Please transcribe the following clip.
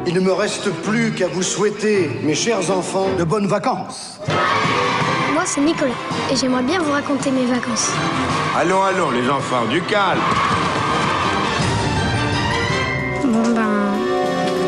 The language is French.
Il ne me reste plus qu'à vous souhaiter, mes chers enfants, de bonnes vacances. Moi, c'est Nicolas, et j'aimerais bien vous raconter mes vacances. Allons, les enfants, du calme. Bon,